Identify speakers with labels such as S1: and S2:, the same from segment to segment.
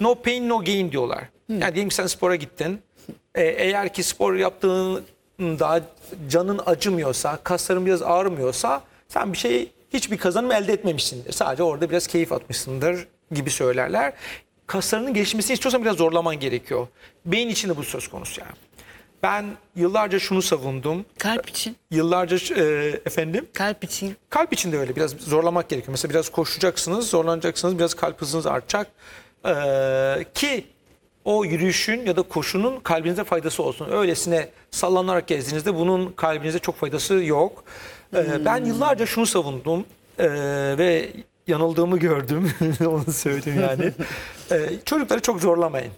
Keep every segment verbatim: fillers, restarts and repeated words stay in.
S1: no pain no gain diyorlar. Yani diyelim ki sen spora gittin. Ee, eğer ki spor yaptığında canın acımıyorsa, kasların biraz ağrımıyorsa sen bir şey, hiçbir kazanım elde etmemişsindir. Sadece orada biraz keyif atmışsındır gibi söylerler. Kaslarının gelişmesini istiyorsan biraz zorlaman gerekiyor. Beyin için de bu söz konusu yani. Ben yıllarca şunu savundum.
S2: Kalp için.
S1: Yıllarca e, efendim?
S2: Kalp için.
S1: Kalp için de öyle. Biraz zorlamak gerekiyor. Mesela biraz koşacaksınız, zorlanacaksınız. Biraz kalp hızınız artacak. Ee, ki o yürüyüşün ya da koşunun kalbinize faydası olsun. Öylesine sallanarak gezdiğinizde bunun kalbinize çok faydası yok. Ee, hmm. Ben yıllarca şunu savundum ee, ve yanıldığımı gördüm. Onu söyleyeyim yani. Ee, çocukları çok zorlamayın.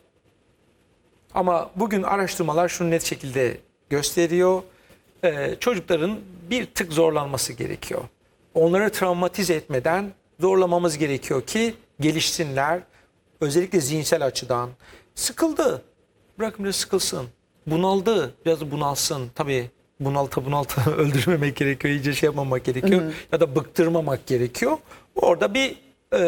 S1: Ama bugün araştırmalar şunu net şekilde gösteriyor. Ee, çocukların bir tık zorlanması gerekiyor. Onları travmatize etmeden zorlamamız gerekiyor ki gelişsinler. Özellikle zihinsel açıdan. Sıkıldı. Bırakın biraz sıkılsın. Bunaldı. Biraz bunalsın. Tabii bunalta bunalta öldürmemek gerekiyor. İyice şey yapmamak gerekiyor. Hı hı. Ya da bıktırmamak gerekiyor. Orada bir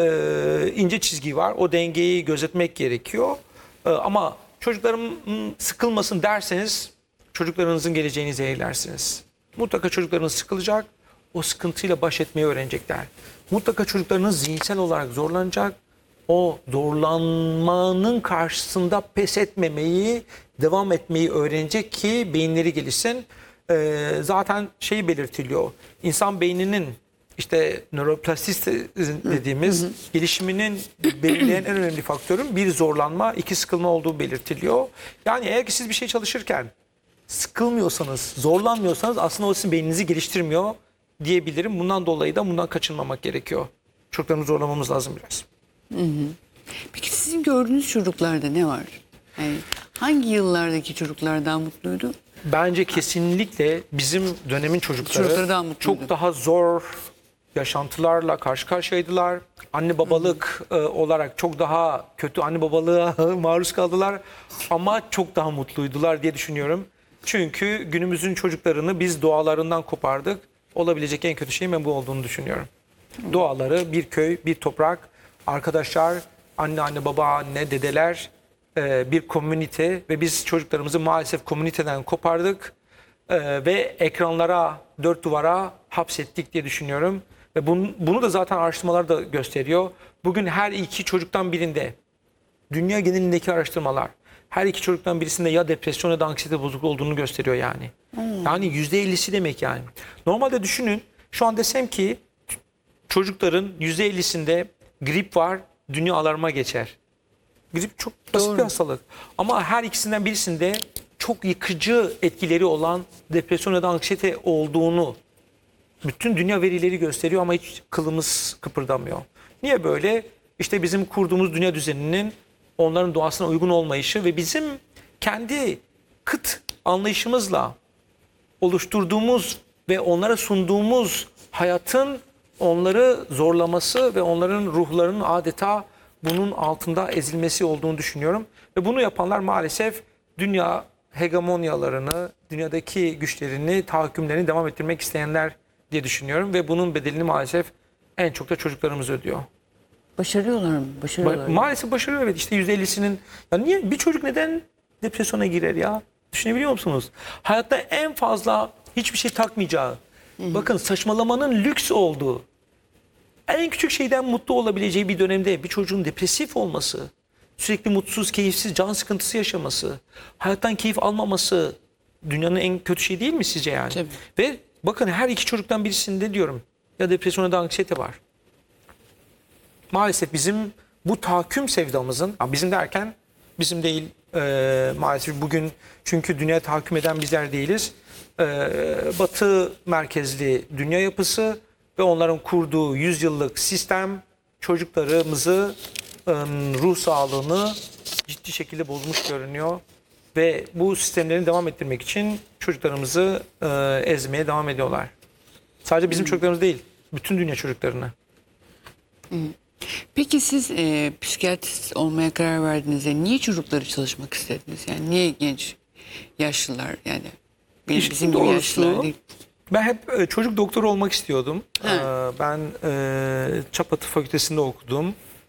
S1: e, ince çizgi var. O dengeyi gözetmek gerekiyor. E, ama çocuklarım sıkılmasın derseniz çocuklarınızın geleceğini zehirlersiniz. Mutlaka çocuklarınız sıkılacak. O sıkıntıyla baş etmeyi öğrenecekler. Mutlaka çocuklarınız zihinsel olarak zorlanacak. O zorlanmanın karşısında pes etmemeyi, devam etmeyi öğrenecek ki beyinleri gelişsin. Ee, zaten şey belirtiliyor. İnsan beyninin işte nöroplastisite dediğimiz hı hı. gelişiminin belirleyen en önemli faktörün bir zorlanma, iki sıkılma olduğu belirtiliyor. Yani eğer ki siz bir şey çalışırken sıkılmıyorsanız, zorlanmıyorsanız aslında o sizin beyninizi geliştirmiyor diyebilirim. Bundan dolayı da bundan kaçınmamak gerekiyor. Çocuklarımızı zorlamamız lazım biraz.
S2: Hı hı. Peki sizin gördüğünüz çocuklarda ne var? Yani hangi yıllardaki çocuklar daha mutluydu?
S1: Bence kesinlikle bizim dönemin çocukları
S2: daha
S1: çok daha zor yaşantılarla karşı karşıyaydılar. Anne babalık e, olarak çok daha kötü anne babalığa maruz kaldılar. Ama çok daha mutluydular diye düşünüyorum. Çünkü günümüzün çocuklarını biz doğalarından kopardık. Olabilecek en kötü şeyin ben bu olduğunu düşünüyorum. Doğaları, bir köy, bir toprak, arkadaşlar, anne anne baba anne dedeler, e, bir komünite ve biz çocuklarımızı maalesef komüniteden kopardık e, ve ekranlara, dört duvara hapsettik diye düşünüyorum. Ve bunu, bunu da zaten araştırmalar da gösteriyor. Bugün her iki çocuktan birinde, dünya genelindeki araştırmalar, her iki çocuktan birisinde ya depresyon ya da anksiyete bozukluğu olduğunu gösteriyor yani. Hmm. Yani yüzde ellisi demek yani. Normalde düşünün, şu an desem ki çocukların yüzde ellisinde grip var, dünya alarma geçer. Grip çok basit Doğru. bir hastalık. Ama her ikisinden birisinde çok yıkıcı etkileri olan depresyon ya da anksiyete olduğunu bütün dünya verileri gösteriyor ama hiç kılımız kıpırdamıyor. Niye böyle? İşte bizim kurduğumuz dünya düzeninin onların doğasına uygun olmayışı ve bizim kendi kıt anlayışımızla oluşturduğumuz ve onlara sunduğumuz hayatın onları zorlaması ve onların ruhlarının adeta bunun altında ezilmesi olduğunu düşünüyorum. Ve bunu yapanlar maalesef dünya hegemonyalarını, dünyadaki güçlerini, tahakkümlerini devam ettirmek isteyenler diye düşünüyorum. Ve bunun bedelini maalesef en çok da çocuklarımız ödüyor.
S2: Başarıyorlar mı? Başarıyorlar
S1: Ba maalesef başarıyor, evet. İşte yüzde ellisinin... Ya niye bir çocuk neden depresyona girer ya? Düşünebiliyor musunuz? Hayatta en fazla hiçbir şey takmayacağı, Hı-hı. bakın saçmalamanın lüks olduğu, en küçük şeyden mutlu olabileceği bir dönemde bir çocuğun depresif olması, sürekli mutsuz, keyifsiz, can sıkıntısı yaşaması, hayattan keyif almaması dünyanın en kötü şeyi değil mi sizce yani? Tabii. Ve bakın her iki çocuktan birisinde diyorum ya depresyon ya da anksiyete var. Maalesef bizim bu tahakküm sevdamızın, bizim derken bizim değil e, maalesef bugün, çünkü dünyaya tahakküm eden bizler değiliz. E, Batı merkezli dünya yapısı ve onların kurduğu yüzyıllık sistem çocuklarımızı, e, ruh sağlığını ciddi şekilde bozmuş görünüyor. Ve bu sistemlerini devam ettirmek için çocuklarımızı e, ezmeye devam ediyorlar. Sadece bizim hmm. çocuklarımız değil, bütün dünya çocuklarını.
S2: Hmm. Peki siz e, psikiyatrist olmaya karar verdiğinizde niye çocukları çalışmak istediniz? Yani niye genç yaşlılar, yani benim,
S1: İşte
S2: bizim gibi yaşlılar değil?
S1: Ben hep çocuk doktoru olmak istiyordum. Ee, ben e, Çapa Tıp Fakültesi'nde okudum.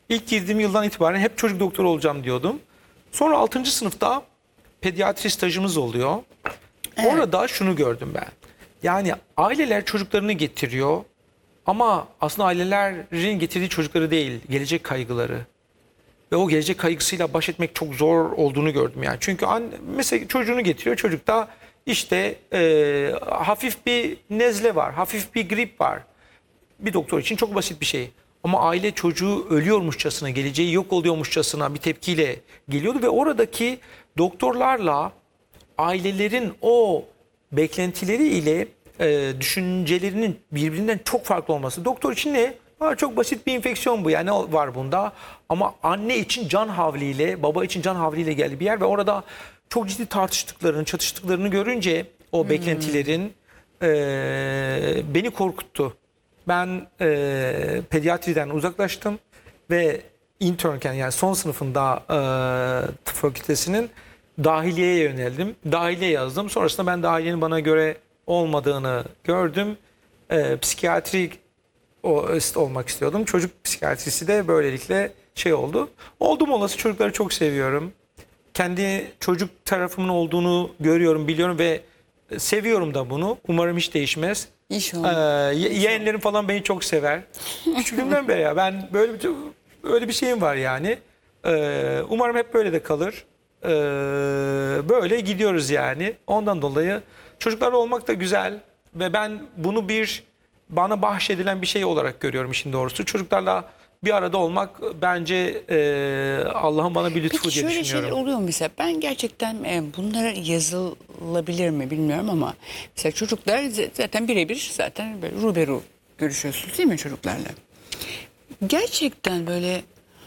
S1: İlk girdiğim yıldan itibaren hep çocuk doktoru olacağım diyordum. Sonra altıncı sınıfta pediatri stajımız oluyor. Orada şunu gördüm ben. Yani aileler çocuklarını getiriyor ama aslında ailelerin getirdiği çocukları değil, gelecek kaygıları. Ve o gelecek kaygısıyla baş etmek çok zor olduğunu gördüm yani. Çünkü anne, mesela çocuğunu getiriyor, çocukta işte e, hafif bir nezle var, hafif bir grip var. Bir doktor için çok basit bir şey. Ama aile çocuğu ölüyormuşçasına, geleceği yok oluyormuşçasına bir tepkiyle geliyordu. Ve oradaki doktorlarla ailelerin o beklentileriyle e, düşüncelerinin birbirinden çok farklı olması. Doktor için ne? Ha, çok basit bir enfeksiyon bu, yani ne var bunda? Ama anne için can havliyle, baba için can havliyle geldi bir yer ve orada çok ciddi tartıştıklarını, çatıştıklarını görünce o hmm. beklentilerin e, beni korkuttu. Ben e, pediatriden uzaklaştım ve internken, yani son sınıfında e, tıp fakültesinin dahiliyeye yöneldim. Dahiliye yazdım. Sonrasında ben dahiliyenin bana göre olmadığını gördüm. E, psikiyatri olmak istiyordum. Çocuk psikiyatrisi de böylelikle şey oldu. Oldum olası çocukları çok seviyorum. Kendi çocuk tarafımın olduğunu görüyorum, biliyorum ve seviyorum da bunu. Umarım hiç değişmez.
S2: İnşallah.
S1: Ee, yeğenlerim falan beni çok sever. Küçüklüğümden beri ya ben böyle bir öyle bir şeyim var yani. Ee, umarım hep böyle de kalır. Ee, böyle gidiyoruz yani. Ondan dolayı çocuklarla olmak da güzel ve ben bunu bir bana bahşedilen bir şey olarak görüyorum işin doğrusu. Çocuklarla bir arada olmak bence e, Allah'ın bana bir lütfu
S2: Peki
S1: diye
S2: şöyle
S1: düşünüyorum.
S2: şeyler oluyor mu mesela? Ben gerçekten e, bunlara yazılabilir mi bilmiyorum ama mesela çocuklar zaten birebir zaten böyle ruberu görüşüyorsunuz değil mi çocuklarla? Gerçekten böyle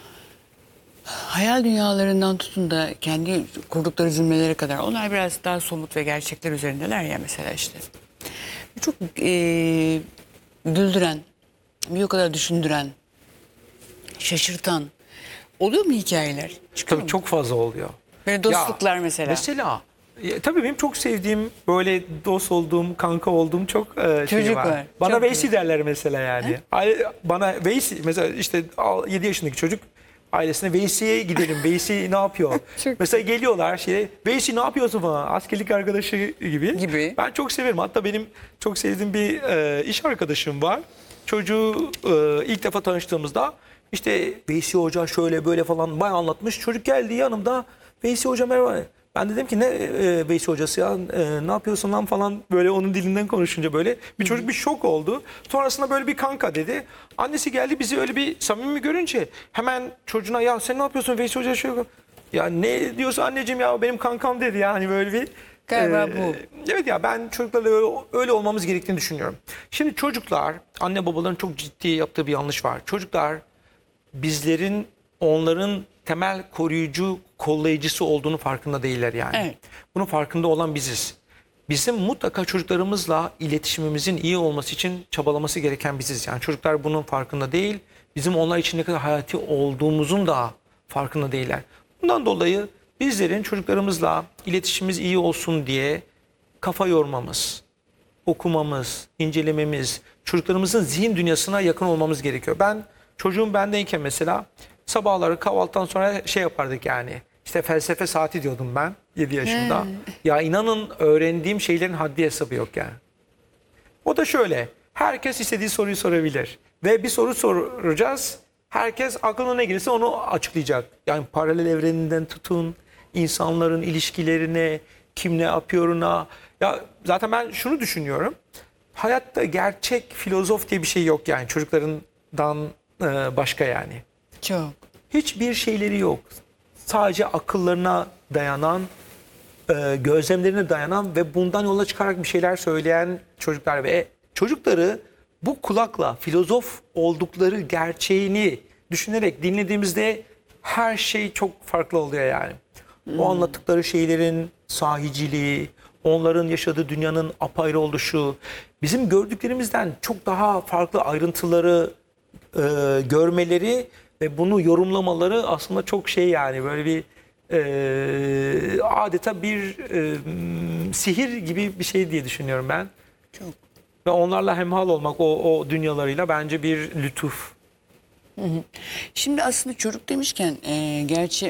S2: hayal dünyalarından tutun da kendi kurdukları cümlelere kadar onlar biraz daha somut ve gerçekler üzerindeler ya mesela işte. Çok e, güldüren, bir o kadar düşündüren, şaşırtan oluyor mu hikayeler? Çıkıyor
S1: Tabii
S2: mu?
S1: çok fazla oluyor.
S2: Böyle dostluklar
S1: Ya,
S2: mesela.
S1: Mesela ya, tabii benim çok sevdiğim, böyle dost olduğum, kanka olduğum çok e, şey
S2: Çocuk
S1: var.
S2: var.
S1: Bana
S2: Çok
S1: Veysi
S2: iyi.
S1: derler mesela yani. Aile- Bana Veysi mesela işte yedi yaşındaki çocuk ailesine Veysi'ye gidelim. Veysi ne yapıyor?
S2: Çok
S1: Mesela geliyorlar şey, Veysi ne yapıyorsun falan, askerlik arkadaşı gibi.
S2: Gibi.
S1: Ben çok severim. Hatta benim çok sevdiğim bir e, iş arkadaşım var. Çocuğu e, ilk defa tanıştığımızda işte Veysi Hoca şöyle böyle falan bayağı anlatmış. Çocuk geldi yanımda, Veysi Hoca merhaba. Ben dedim ki ne e, Veysi Hocası ya, e, ne yapıyorsun lan falan, böyle onun dilinden konuşunca böyle bir çocuk bir şok oldu. Sonrasında böyle bir kanka dedi. Annesi geldi, bizi öyle bir samimi görünce hemen çocuğuna ya sen ne yapıyorsun Veysi Hoca şöyle. Ya ne diyorsun anneciğim ya, benim kankam dedi ya, hani böyle bir.
S2: Galiba
S1: e,
S2: bu.
S1: Evet ya, ben çocuklarla öyle, öyle olmamız gerektiğini düşünüyorum. Şimdi çocuklar, anne babaların çok ciddi yaptığı bir yanlış var. Çocuklar bizlerin onların temel koruyucu, kollayıcısı olduğunu farkında değiller yani.
S2: Evet.
S1: Bunun farkında olan biziz. Bizim mutlaka çocuklarımızla iletişimimizin iyi olması için çabalaması gereken biziz. Yani çocuklar bunun farkında değil. Bizim onlar için ne kadar hayati olduğumuzun da farkında değiller. Bundan dolayı bizlerin çocuklarımızla iletişimimiz iyi olsun diye kafa yormamız, okumamız, incelememiz, çocuklarımızın zihin dünyasına yakın olmamız gerekiyor. Ben çocuğum bendeyken mesela sabahları kahvaltıdan sonra şey yapardık yani. İşte felsefe saati diyordum ben yedi yaşında. Ya inanın öğrendiğim şeylerin haddi hesabı yok yani. O da şöyle. Herkes istediği soruyu sorabilir. Ve bir soru soracağız. Herkes aklına ne gelirse onu açıklayacak. Yani paralel evreninden tutun, insanların ilişkilerine, kim ne yapıyoruna. Ya zaten ben şunu düşünüyorum. Hayatta gerçek filozof diye bir şey yok yani, çocuklarından başka yani.
S2: Çok.
S1: Hiçbir şeyleri yok. Sadece akıllarına dayanan, gözlemlerine dayanan ve bundan yola çıkarak bir şeyler söyleyen çocuklar ve çocukları bu kulakla filozof oldukları gerçeğini düşünerek dinlediğimizde her şey çok farklı oluyor yani. Hmm. O anlattıkları şeylerin sahiciliği, onların yaşadığı dünyanın apayrı oluşu, bizim gördüklerimizden çok daha farklı ayrıntıları e, görmeleri ve bunu yorumlamaları aslında çok şey yani, böyle bir e, adeta bir e, sihir gibi bir şey diye düşünüyorum ben.
S2: Çok.
S1: Ve onlarla hemhal olmak o, o dünyalarıyla bence bir lütuf.
S2: Şimdi aslında çocuk demişken e, gerçi